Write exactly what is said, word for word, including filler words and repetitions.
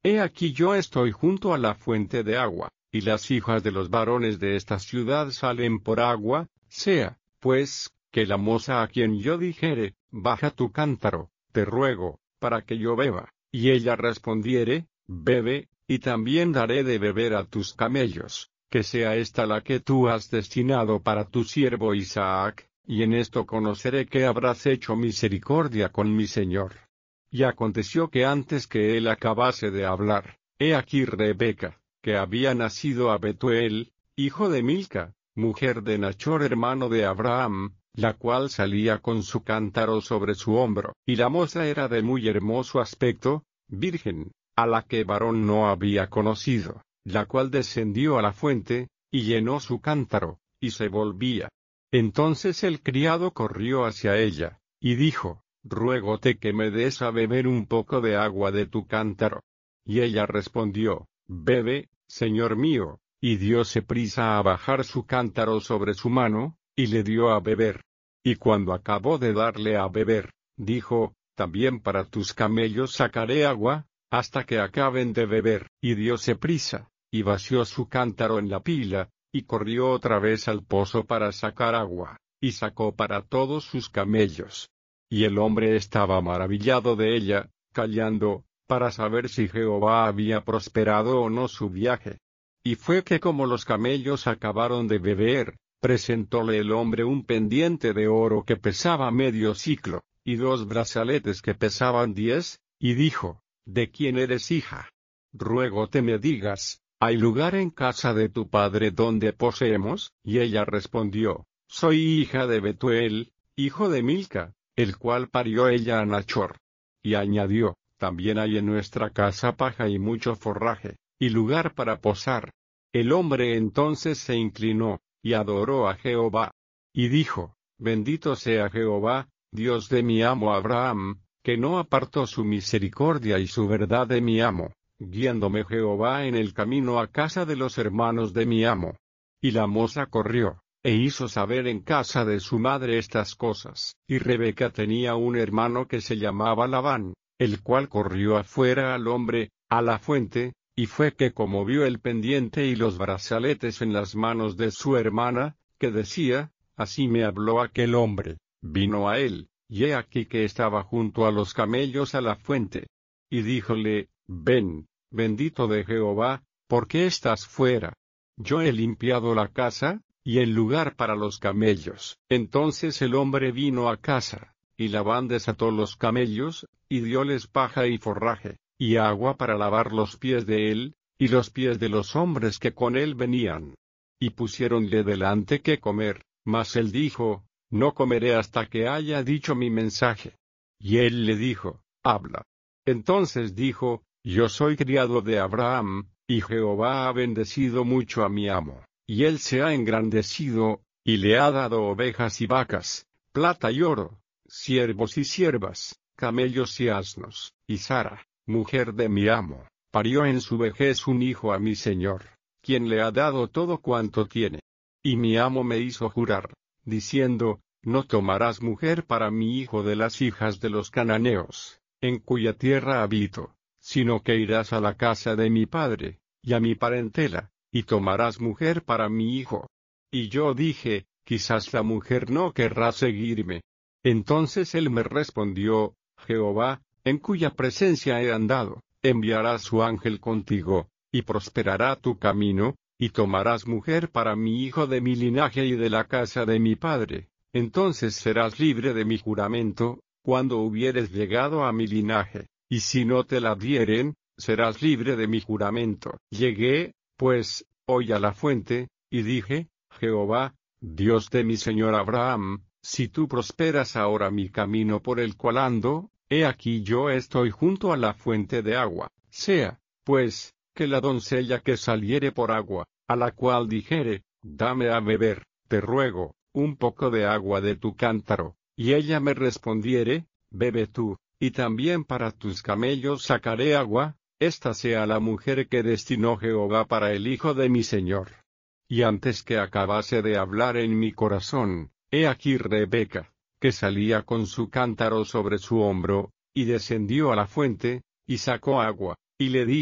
He aquí yo estoy junto a la fuente de agua, y las hijas de los varones de esta ciudad salen por agua, sea, pues, que la moza a quien yo dijere, baja tu cántaro, te ruego, para que yo beba, y ella respondiere, bebe, y también daré de beber a tus camellos, que sea esta la que tú has destinado para tu siervo Isaac, y en esto conoceré que habrás hecho misericordia con mi señor. Y aconteció que antes que él acabase de hablar, he aquí Rebeca, que había nacido a Betuel, hijo de Milca, mujer de Nachor hermano de Abraham, la cual salía con su cántaro sobre su hombro, y la moza era de muy hermoso aspecto, virgen, a la que varón no había conocido, la cual descendió a la fuente, y llenó su cántaro, y se volvía. Entonces el criado corrió hacia ella, y dijo, ruégote que me des a beber un poco de agua de tu cántaro. Y ella respondió, bebe, señor mío, y dióse prisa a bajar su cántaro sobre su mano, y le dio a beber. Y cuando acabó de darle a beber, dijo, también para tus camellos sacaré agua, hasta que acaben de beber. Y dióse prisa, y vació su cántaro en la pila, y corrió otra vez al pozo para sacar agua, y sacó para todos sus camellos. Y el hombre estaba maravillado de ella, callando, para saber si Jehová había prosperado o no su viaje. Y fue que como los camellos acabaron de beber, presentóle el hombre un pendiente de oro que pesaba medio siclo, y dos brazaletes que pesaban diez, y dijo, ¿de quién eres hija? Ruégote me digas, ¿hay lugar en casa de tu padre donde poseemos? Y ella respondió, soy hija de Betuel, hijo de Milca, el cual parió ella a Nachor. Y añadió, también hay en nuestra casa paja y mucho forraje, y lugar para posar. El hombre entonces se inclinó, y adoró a Jehová. Y dijo, bendito sea Jehová, Dios de mi amo Abraham, que no apartó su misericordia y su verdad de mi amo, guiándome Jehová en el camino a casa de los hermanos de mi amo. Y la moza corrió, e hizo saber en casa de su madre estas cosas. Y Rebeca tenía un hermano que se llamaba Labán, el cual corrió afuera al hombre, a la fuente, y fue que como vio el pendiente y los brazaletes en las manos de su hermana, que decía, así me habló aquel hombre, vino a él, y he aquí que estaba junto a los camellos a la fuente. Y díjole, ven, bendito de Jehová, ¿por qué estás fuera? Yo he limpiado la casa, y el lugar para los camellos. Entonces el hombre vino a casa, y Labán desató los camellos, y dióles paja y forraje, y agua para lavar los pies de él, y los pies de los hombres que con él venían. Y pusiéronle delante que comer, mas él dijo, no comeré hasta que haya dicho mi mensaje. Y él le dijo, habla. Entonces dijo, yo soy criado de Abraham, y Jehová ha bendecido mucho a mi amo, y él se ha engrandecido, y le ha dado ovejas y vacas, plata y oro, siervos y siervas, camellos y asnos, y Sara, mujer de mi amo, parió en su vejez un hijo a mi señor, quien le ha dado todo cuanto tiene. Y mi amo me hizo jurar, diciendo, no tomarás mujer para mi hijo de las hijas de los cananeos, en cuya tierra habito, sino que irás a la casa de mi padre, y a mi parentela, y tomarás mujer para mi hijo. Y yo dije, quizás la mujer no querrá seguirme. Entonces él me respondió, Jehová, en cuya presencia he andado, enviará su ángel contigo, y prosperará tu camino, y tomarás mujer para mi hijo de mi linaje y de la casa de mi padre. Entonces serás libre de mi juramento, cuando hubieres llegado a mi linaje, y si no te la dieren, serás libre de mi juramento. Llegué, pues, hoy a la fuente, y dije, Jehová, Dios de mi señor Abraham, si tú prosperas ahora mi camino por el cual ando, he aquí yo estoy junto a la fuente de agua. Sea, pues, que la doncella que saliere por agua, a la cual dijere, dame a beber, te ruego, un poco de agua de tu cántaro, y ella me respondiere, bebe tú, y también para tus camellos sacaré agua, esta sea la mujer que destinó Jehová para el hijo de mi señor. Y antes que acabase de hablar en mi corazón, he aquí Rebeca, que salía con su cántaro sobre su hombro, y descendió a la fuente, y sacó agua, y le di